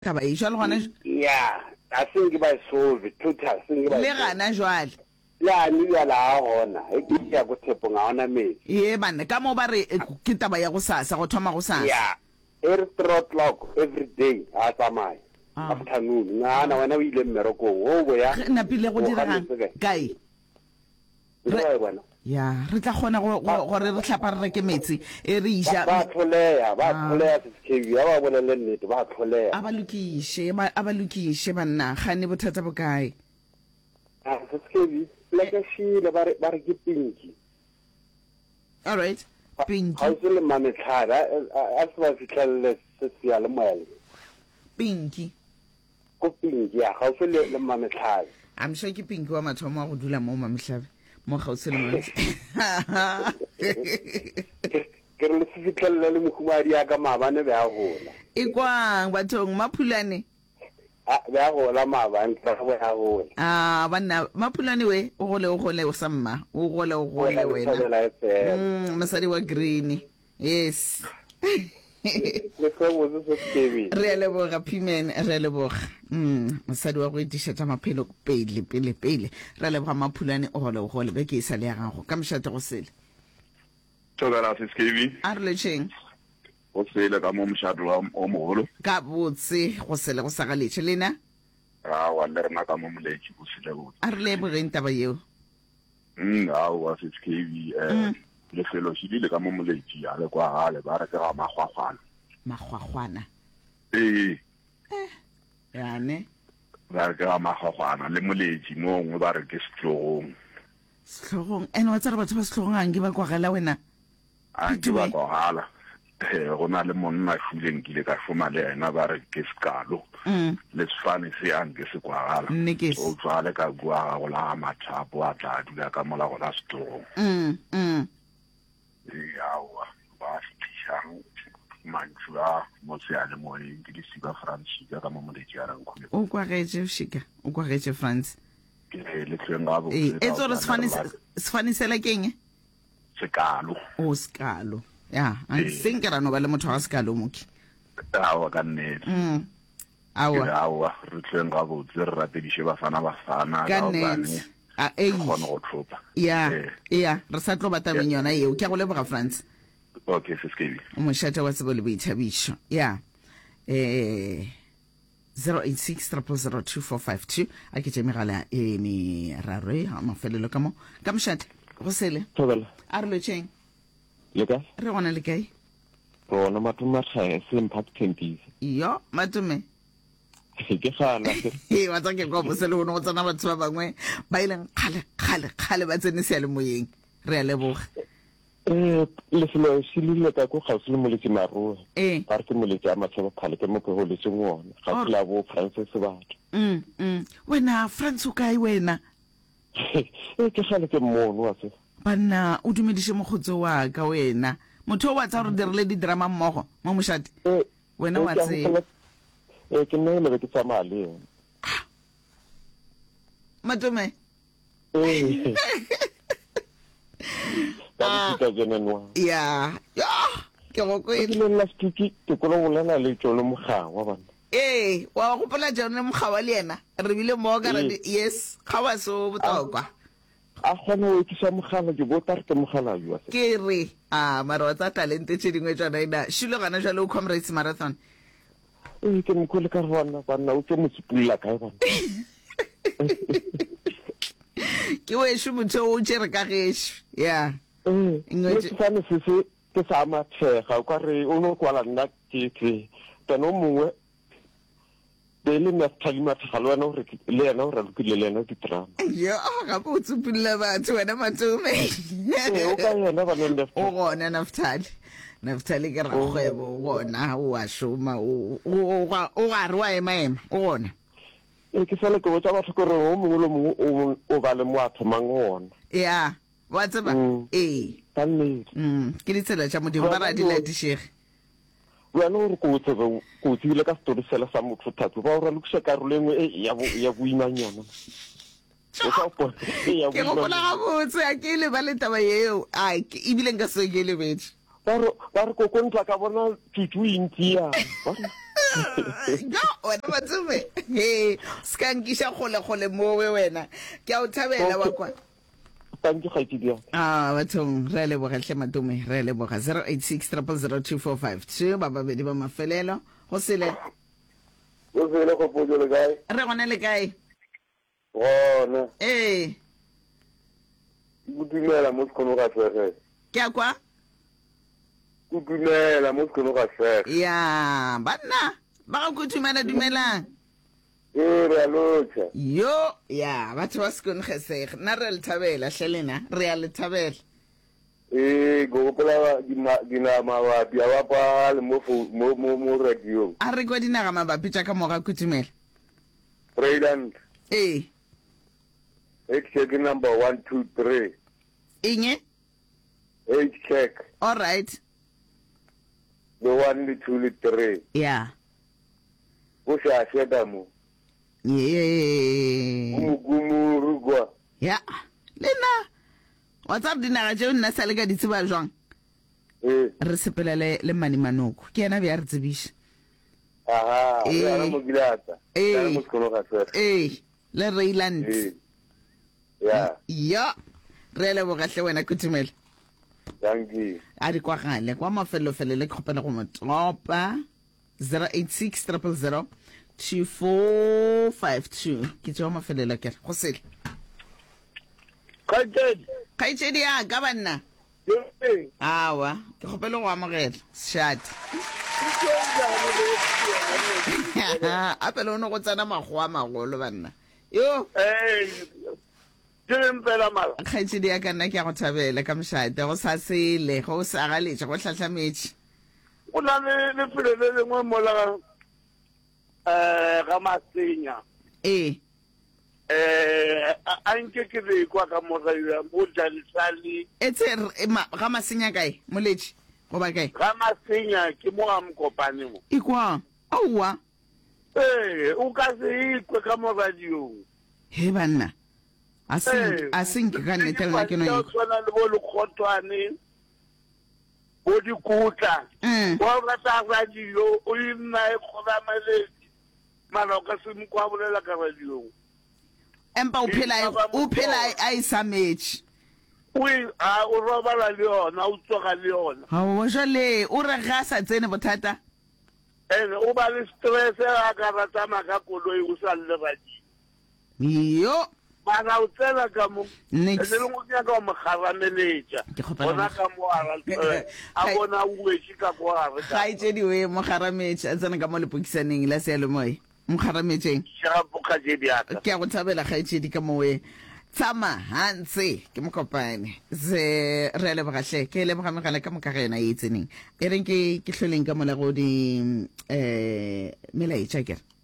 taba e jwale gona yeah a seng ke ba solve total seng ba le gana jwale la ni ya la gona e ke ya go tshepo nga ona me ye bana ka mo ba re ke taba ya go sasa go thoma go sasa yeah every 3 o'clock every day a tsamaya afternoon ngana wena o ile mmereko o go ya na pile go dira kae ya re tla gona gore re tlhapa re ke metsi e re isha ba tlholeya SKV ba bolele nnete ba tlholeya aba lokishe banna gane bothata bo kae SKV like shile ba re ke pinki all right pinki ha se le mametlhara a se ba fitlhelle se se ya le moele pinki ko pinki ya ga se le mametlhara I'm sure ke pinki wa mathomo go dula mo mametlhabe mo ga o se le mo ke re le fitlhelle le mohumadi ya ka mabane ba gola e kwang bathong maphulane ba gola mabane ba gola banna maphulane we o gole o samma o gole wena masadi wa green yes re a leboga Pimen re a leboga mosadi wa go etiša tša maphelo pele re a leboga maphulane o gole be ke e sa le ya gago ka mošate go sele togala SKV a re letšeng go sele ka mo mošate o mogolo ka botse go sele go sa galetše lena wa le rena ka mo moletši go sele botse a re lebogeng taba yeo wa SKV lefelo šedile ka mo moletši a le kwa gale ba re ke ga magwagwana yane ba re ke ga magwagwana le moletši mongwe ba re ke setlogong ene wa tsara batho ba setlogong a nke ba kwagela wena a nke ba kwagala go na le monna fuleng kile ka šoma le ena ba re ke sekalo le sefane se a nke se kwagala o tswale ka bua go la mathapo a tla dula ka mola go la setlogong yawa ba fitlhang mantšu a mo sealemoyeng ke disiba Fransika ka mo moletši a rankhule o kwagetse shika o kwagetse France ke le tleng ga bo e tsore sefane sela keng sekalo sekalo ya a seng ke rano ba le motho wa sekalo moki awa ka nnete awa re tleng ga bo re ratediše bafana ka nnete kgone go tlhopha ya re sa tlo batabeng yona eo ke a go leboga France okay SKV o mošate wa tsebo le boithabišo ya 086002452 a ke tše megala e meraro a mafelelo ka mo ka mošate go sele a re lotšeng le ka re gona le kae gona matume a tlhae se mphato campise yo matume ke gana wa tsa ke kwa bose le go tsana batho ba bangwe ba ileng kgale ba tsene sealemoyeng re a leboga lefelo se lile ka ko gausi le moletši maroe ba re ke moletši a matshaba phale ke mope go letseng ona ga ke la bo France se batho wena France o kae wena ke gale ke mmono wa se banna o dumediše mokgotso wa ka wena motho o wa tsa gore dirile di-drama mmogo mo mošate wena wa tseba ke nna le ke tsamaya le yena Matume ya ke go kwele last week ke go bolela le tšone mogagwa bana wa gopola jone mogagwa le yena re bile mo ka re yes ga wa so botokwa a gone o ikisa mogala ke bota re ke mogala yo ke re mara wa tsa talente tše dingwe tsona ina shilo gana jalo comrades marathon ke mkhole ka bana o tse motsipula kae bana ke we shu motho o tšere ka gesho ya ngwe se ke sa matshega ka re o no kwala nna ke teno mongwe bele na thalima thalo wena o re le yena o re lokile le yena ditrama yo ga bo tsupilla batho wena Matume o ka yena ba nne o gona Naftali ke ra kgwebo gona o a shoma o ga re wa ema o gona ke sale ke botsa batho gore o mongwe le mongwe o ba le moatho mang ona ya wa tseba ka nnete ke ditsela tša modimo ba ra di latishege wena o re ko tsile ka story sela sa motho thato ba o ra lokisa karolo engwe ya boimanyana ke gopola gabotse a ke le ba le taba yeo ebile nka se ke le betse ba re ko kontla ka bona tutu intsi ya no wena batsofe ska nkisha kgole mowe wena ke a o thabela wa kwa thank you khaitsedi bathong re leboga hle matume re leboga 0860002452 ba babedi ba mafelelo go sele go potso le kae re gona le kae gona Kudumela mo sekono ga sege ke a kwa Kudumela mo sekono ga sege ya banna ba ga kutumela dumelang re a lotsa yo ya batho ba sekono ga sege na re le thabela hlelena re a le thabela go gopola dinama ba bia ba pa le mo radio a re kwa dinaga mabapi tša ka moga kutumela President check number 123 inye check all right the 1 the 2 the 3 yeah go sha sheda mo gumu rugwa ya lena whatsapp dinaga tšeo nna sa le ka ditseba jwang re sepela le mani manoko ke yena bja re tsebiša le Rayland ya re lebogahle wena kutumela a di kwagale kwa mafelofele le kgopela go motopa 0860002452 ke tšeo mafelelo kere go sele kgaitšedi ya ka banna awa ke kgopele go amogela shati apele o ne go tsena mago a magolo banna yo kgaitšedi ya ka nna ke ya go thabela ka mošate go sa sele go sa galetše go tlhatlhametše o na le lefelo le lengwe mola ga Masenya a nke ke le kwa ka moraya mo Janisali etse ga Masenya kae moletši goba kae ga Masenya ke mo ga Mokopane mo ikwa aowa o ka se ikwe ka mo radiong he banna a senke ka nnete le ke no tswana le bo Lekgothwane bo Dikutla bo rata radio o ina e kgodameletse mara o ka se mokwa bolela ka radiong empa o phela a isametše o robala le yona o tsoga le yona o jale o re ga sa tsene bothata o ba le stress a ka ratama ka koloi o sa le radio yo bana o tsela ka mo next le go ke ka mo garameletša bona ka mo a bona o wetše ka go a re ga itsedi we mo garametše a tsena ka mo lepokisaneng la sealemoe mo garametšeng ke a go thabela ga itsedi ka mo we tsama hantse ke Mokopane ze re lebogahle ke leboga megala ka moka ga ena e tseneng e reng ke hloleng ka mola go di melaetša kere